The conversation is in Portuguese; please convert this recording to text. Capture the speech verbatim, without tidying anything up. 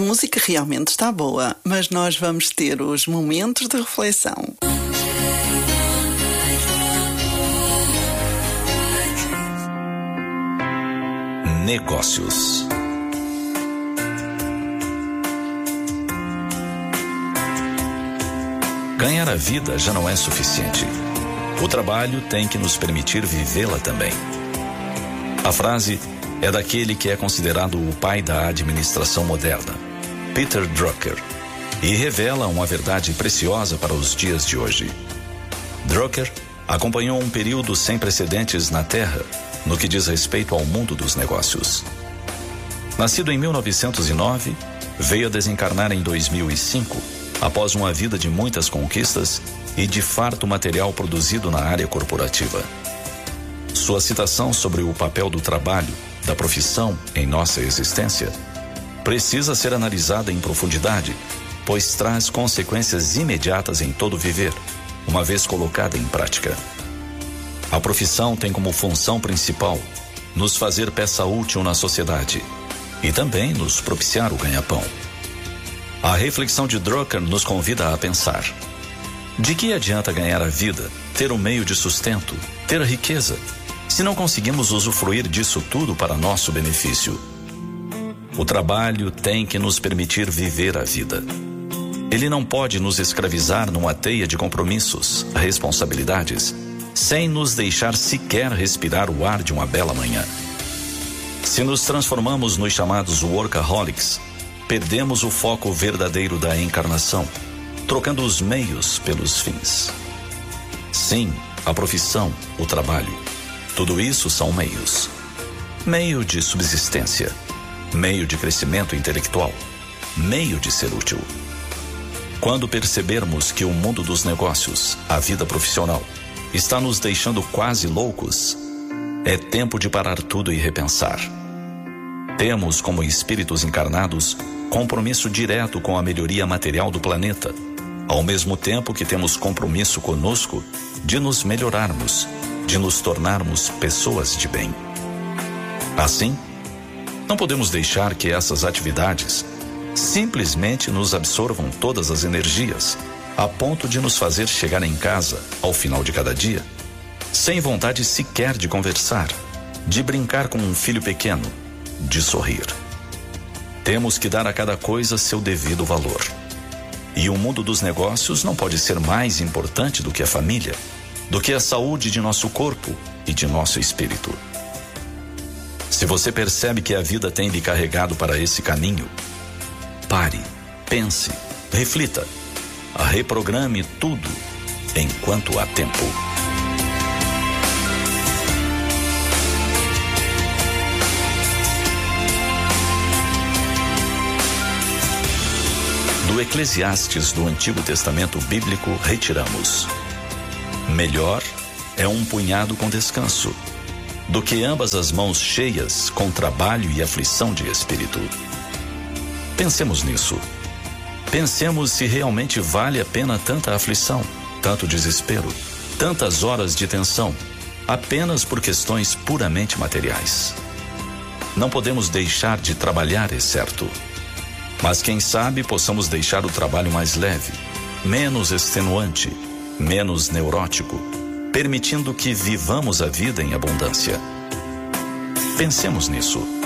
A música realmente está boa, mas nós vamos ter os momentos de reflexão. Negócios. Ganhar a vida já não é suficiente. O trabalho tem que nos permitir vivê-la também. A frase é daquele que é considerado o pai da administração moderna, Peter Drucker, e revela uma verdade preciosa para os dias de hoje. Drucker acompanhou um período sem precedentes na Terra no que diz respeito ao mundo dos negócios. Nascido em mil novecentos e nove, veio a desencarnar em dois mil e cinco, após uma vida de muitas conquistas e de farto material produzido na área corporativa. Sua citação sobre o papel do trabalho, da profissão em nossa existência, precisa ser analisada em profundidade, pois traz consequências imediatas em todo viver, uma vez colocada em prática. A profissão tem como função principal nos fazer peça útil na sociedade e também nos propiciar o ganha-pão. A reflexão de Drucker nos convida a pensar: de que adianta ganhar a vida, ter um meio de sustento, ter a riqueza, se não conseguimos usufruir disso tudo para nosso benefício? O trabalho tem que nos permitir viver a vida. Ele não pode nos escravizar numa teia de compromissos, responsabilidades, sem nos deixar sequer respirar o ar de uma bela manhã. Se nos transformamos nos chamados workaholics, perdemos o foco verdadeiro da encarnação, trocando os meios pelos fins. Sim, a profissão, o trabalho, tudo isso são meios. Meio de subsistência, meio de crescimento intelectual, meio de ser útil. Quando percebermos que o mundo dos negócios, a vida profissional, está nos deixando quase loucos, é tempo de parar tudo e repensar. Temos, como espíritos encarnados, compromisso direto com a melhoria material do planeta, ao mesmo tempo que temos compromisso conosco de nos melhorarmos, de nos tornarmos pessoas de bem. Assim, não podemos deixar que essas atividades simplesmente nos absorvam todas as energias, a ponto de nos fazer chegar em casa, ao final de cada dia, sem vontade sequer de conversar, de brincar com um filho pequeno, de sorrir. Temos que dar a cada coisa seu devido valor. E o mundo dos negócios não pode ser mais importante do que a família, do que a saúde de nosso corpo e de nosso espírito. Se você percebe que a vida tem lhe carregado para esse caminho, pare, pense, reflita, reprograme tudo enquanto há tempo. Do Eclesiastes do Antigo Testamento Bíblico retiramos: melhor é um punhado com descanso do que ambas as mãos cheias com trabalho e aflição de espírito. Pensemos nisso. Pensemos se realmente vale a pena tanta aflição, tanto desespero, tantas horas de tensão, apenas por questões puramente materiais. Não podemos deixar de trabalhar, é certo. Mas quem sabe possamos deixar o trabalho mais leve, menos extenuante, menos neurótico, permitindo que vivamos a vida em abundância. Pensemos nisso.